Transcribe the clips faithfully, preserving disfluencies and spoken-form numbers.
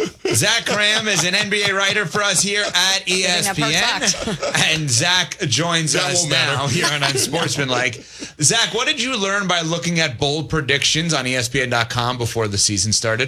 Zach Graham is an N B A writer for us here at E S P N. And Zach joins That us now here on Unsportsmanlike. Zach, what did you learn by looking at bold predictions on E S P N dot com before the season started?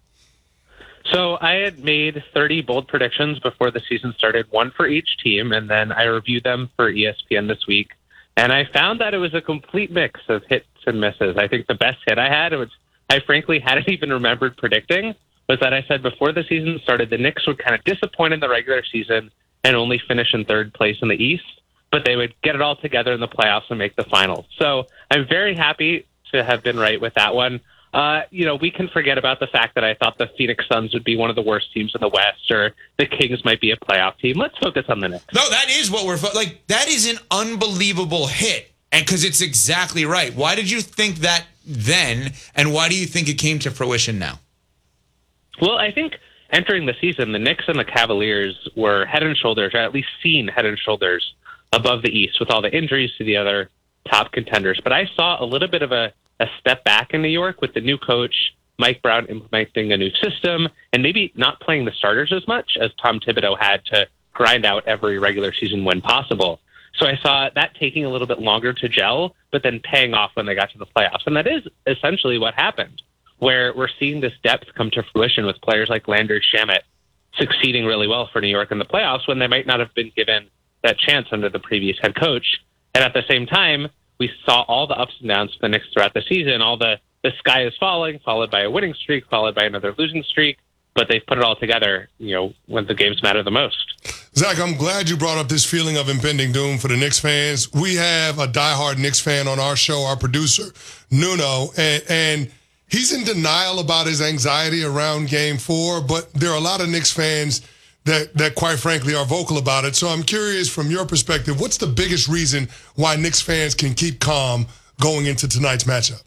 So I had made thirty bold predictions before the season started, one for each team, and then I reviewed them for E S P N this week. And I found that it was a complete mix of hits and misses. I think the best hit I had, which I frankly hadn't even remembered predicting, was that I said before the season started, the Knicks would kind of disappoint in the regular season and only finish in third place in the East, but they would get it all together in the playoffs and make the finals. So I'm very happy to have been right with that one. Uh, you know, we can forget about the fact that I thought the Phoenix Suns would be one of the worst teams in the West, or the Kings might be a playoff team. Let's focus on the Knicks. No, that is what we're fo- like. That is an unbelievable hit, and because it's exactly right. Why did you think that then, and why do you think it came to fruition now? Well, I think entering the season, the Knicks and the Cavaliers were head and shoulders, or at least seen head and shoulders above the East, with all the injuries to the other top contenders. But I saw a little bit of a a step back in New York with the new coach, Mike Brown, implementing a new system and maybe not playing the starters as much as Tom Thibodeau had to grind out every regular season win possible. So I saw that taking a little bit longer to gel, but then paying off when they got to the playoffs. And that is essentially what happened, where we're seeing this depth come to fruition with players like Landry Shamet succeeding really well for New York in the playoffs when they might not have been given that chance under the previous head coach. And at the same time, we saw all the ups and downs for the Knicks throughout the season. All the, the sky is falling, followed by a winning streak, followed by another losing streak. But they've put it all together, you know, when the games matter the most. Zach, I'm glad you brought up this feeling of impending doom for the Knicks fans. We have a diehard Knicks fan on our show, our producer, Nuno, and, and he's in denial about his anxiety around Game Four. But there are a lot of Knicks fans that, that quite frankly are vocal about it. So I'm curious, from your perspective, what's the biggest reason why Knicks fans can keep calm going into tonight's matchup?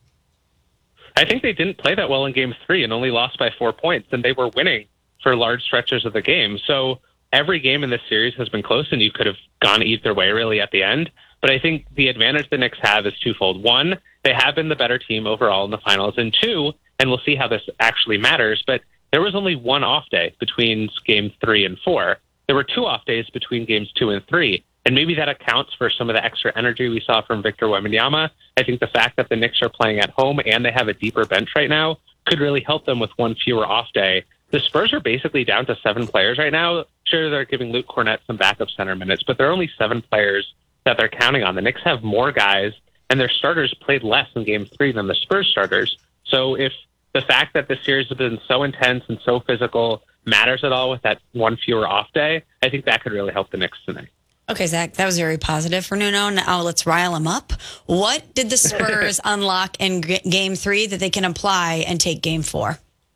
I think they didn't play that well in Game Three and only lost by four points, and they were winning for large stretches of the game. So every game in this series has been close, and you could have gone either way really at the end. But I think the advantage the Knicks have is twofold. One, they have been the better team overall in the finals, and two, and we'll see how this actually matters, but there was only one off day between game three and four. There were two off days between games two and three. And maybe that accounts for some of the extra energy we saw from Victor Wembanyama. I think the fact that the Knicks are playing at home and they have a deeper bench right now could really help them with one fewer off day. The Spurs are basically down to seven players right now. Sure, they're giving Luke Cornett some backup center minutes, but there are only seven players that they're counting on. The Knicks have more guys, and their starters played less in game three than the Spurs starters. So if the fact that the series has been so intense and so physical matters at all with that one fewer off day, I think that could really help the Knicks tonight. Okay, Zach, that was very positive for Nuno. Now let's rile him up. What did the Spurs unlock in g- game three that they can apply and take game four?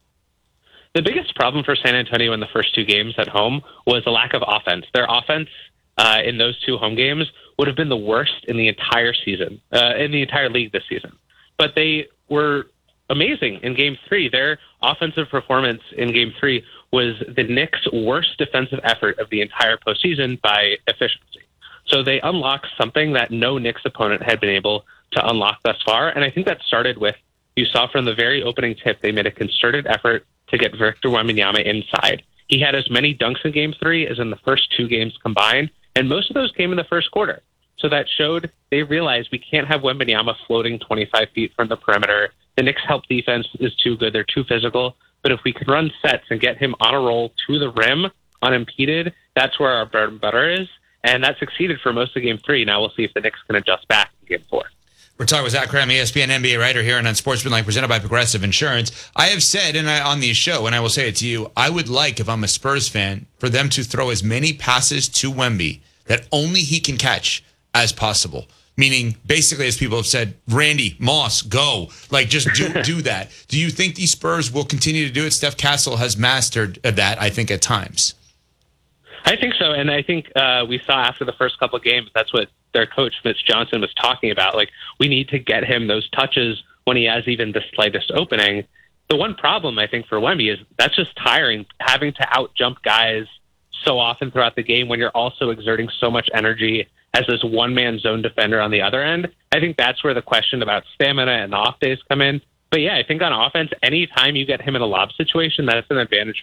The biggest problem for San Antonio in the first two games at home was a lack of offense. Their offense uh, in those two home games would have been the worst in the entire season, uh, in the entire league this season. But they were amazing in game three. Their offensive performance in game three was the Knicks' worst defensive effort of the entire postseason by efficiency. So they unlocked something that no Knicks opponent had been able to unlock thus far. And I think that started with, you saw from the very opening tip, they made a concerted effort to get Victor Wembanyama inside. He had as many dunks in game three as in the first two games combined, and most of those came in the first quarter. So that showed they realized we can't have Wembanyama floating twenty-five feet from the perimeter. The Knicks' help defense is too good. They're too physical. But if we can run sets and get him on a roll to the rim unimpeded, that's where our bread and butter is. And that succeeded for most of game three. Now we'll see if the Knicks can adjust back in game four. We're talking with Zach Graham, E S P N N B A writer here on Unsportsmanlike, presented by Progressive Insurance. I have said and I, on the show, and I will say it to you, I would like, if I'm a Spurs fan, for them to throw as many passes to Wemby that only he can catch as possible. Meaning, basically, as people have said, Randy, Moss, go. Like, just do do that. Do you think these Spurs will continue to do it? Steph Castle has mastered that, I think, at times. I think so, and I think uh, we saw after the first couple of games, that's what their coach, Mitch Johnson, was talking about. Like, we need to get him those touches when he has even the slightest opening. The one problem, I think, for Wemby is that's just tiring, having to out-jump guys so often throughout the game when you're also exerting so much energy as this one-man zone defender on the other end. I think that's where the question about stamina and the off days come in. But yeah, I think on offense, anytime you get him in a lob situation, that's an advantage